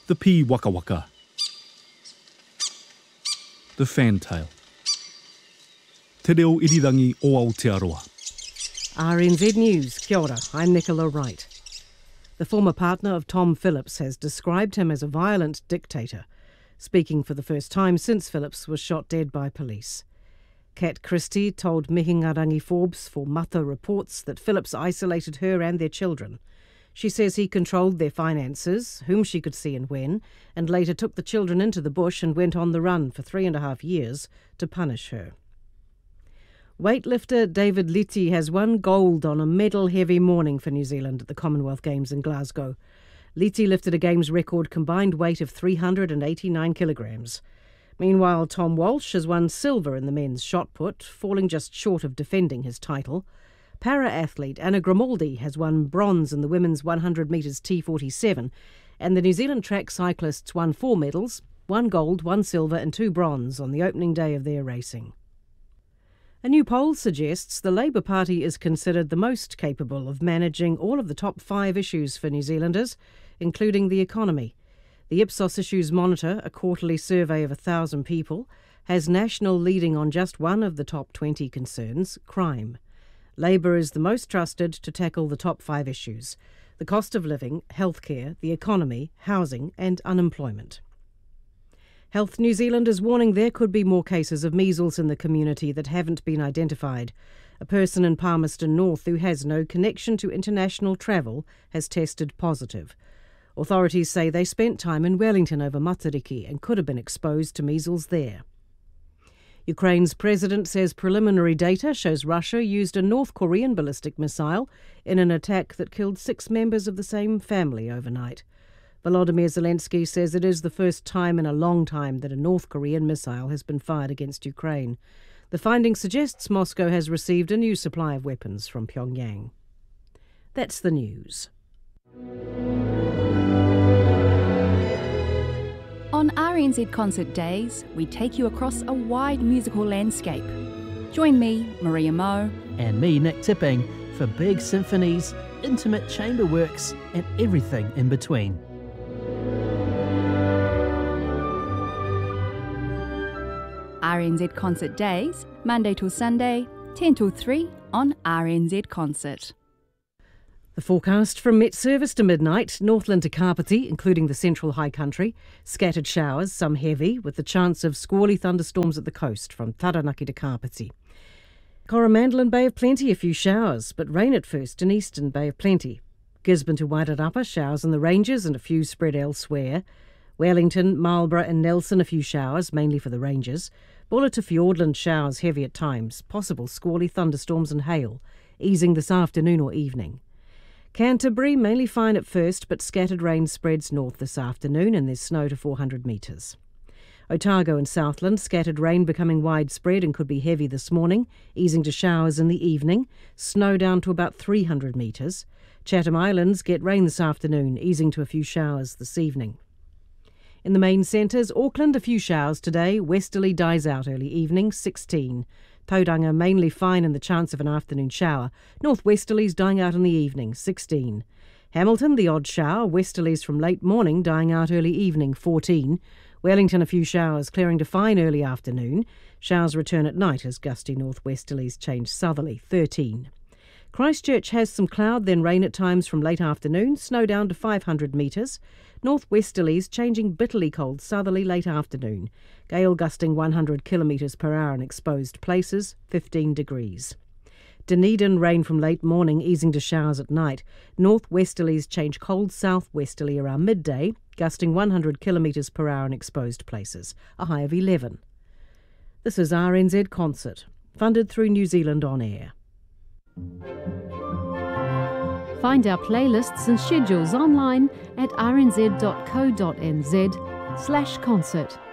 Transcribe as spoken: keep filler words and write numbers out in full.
The pea waka waka. The fantail. Te reo irirangi o Aotearoa. R N Z News, kia ora, I'm Nicola Wright. The former partner of Tom Phillips has described him as a violent dictator, speaking for the first time since Phillips was shot dead by police. Kat Christie told Mihingarangi Forbes for Mata Reports that Phillips isolated her and their children. She says he controlled their finances, whom she could see and when, and later took the children into the bush and went on the run for three and a half years to punish her. Weightlifter David Litti has won gold on a medal-heavy morning for New Zealand at the Commonwealth Games in Glasgow. Litti lifted a Games record combined weight of three hundred eighty-nine kilograms. Meanwhile, Tom Walsh has won silver in the men's shot put, falling just short of defending his title. Para-athlete Anna Grimaldi has won bronze in the women's one hundred metres T forty-seven, and the New Zealand track cyclists won four medals, one gold, one silver and two bronze on the opening day of their racing. A new poll suggests the Labour Party is considered the most capable of managing all of the top five issues for New Zealanders, including the economy. The Ipsos Issues Monitor, a quarterly survey of a thousand people, has National leading on just one of the top twenty concerns, crime. Labour is the most trusted to tackle the top five issues: the cost of living, healthcare, the economy, housing and unemployment. Health New Zealand is warning there could be more cases of measles in the community that haven't been identified. A person in Palmerston North who has no connection to international travel has tested positive. Authorities say they spent time in Wellington over Matariki and could have been exposed to measles there. Ukraine's president says preliminary data shows Russia used a North Korean ballistic missile in an attack that killed six members of the same family overnight. Volodymyr Zelensky says it is the first time in a long time that a North Korean missile has been fired against Ukraine. The finding suggests Moscow has received a new supply of weapons from Pyongyang. That's the news. On R N Z Concert Days, we take you across a wide musical landscape. Join me, Maria Moe, and me, Nick Tipping, for big symphonies, intimate chamber works, and everything in between. R N Z Concert Days, Monday till Sunday, ten till three on R N Z Concert. The forecast from Met Service to midnight: Northland to Kapiti, including the central high country. Scattered showers, some heavy, with the chance of squally thunderstorms at the coast from Taranaki to Kapiti. Coromandel and Bay of Plenty, a few showers, but rain at first in eastern Bay of Plenty. Gisborne to Wairarapa, showers in the ranges and a few spread elsewhere. Wellington, Marlborough and Nelson, a few showers, mainly for the ranges. Buller to Fiordland, showers heavy at times, possible squally thunderstorms and hail, easing this afternoon or evening. Canterbury, mainly fine at first, but scattered rain spreads north this afternoon and there's snow to four hundred metres. Otago and Southland, scattered rain becoming widespread and could be heavy this morning, easing to showers in the evening, snow down to about three hundred metres. Chatham Islands get rain this afternoon, easing to a few showers this evening. In the main centres, Auckland, a few showers today, westerly dies out early evening, sixteen. Tauranga mainly fine and the chance of an afternoon shower. Northwesterlies dying out in the evening, sixteen. Hamilton, the odd shower, westerlies from late morning dying out early evening, fourteen. Wellington, a few showers, clearing to fine early afternoon. Showers return at night as gusty northwesterlies change southerly, thirteen. Christchurch has some cloud, then rain at times from late afternoon, snow down to five hundred metres. Northwesterlies changing bitterly cold southerly late afternoon. Gale gusting one hundred kilometres per hour in exposed places, fifteen degrees. Dunedin, rain from late morning, easing to showers at night. Northwesterlies change cold southwesterly around midday, gusting one hundred kilometres per hour in exposed places, a high of eleven. This is R N Z Concert, funded through New Zealand On Air. Find our playlists and schedules online at r n z dot co dot n z slash concert.